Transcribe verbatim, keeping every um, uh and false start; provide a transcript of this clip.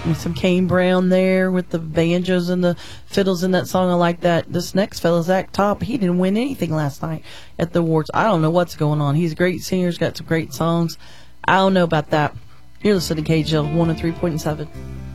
And some Kane Brown there with the banjos and the fiddles in that song. I like that. This next fella's Zach Top. He didn't win anything last night at the awards. I don't know what's going on. He's a great singer. He's got some great songs. I don't know about that. You're listening to K J L one oh three point seven.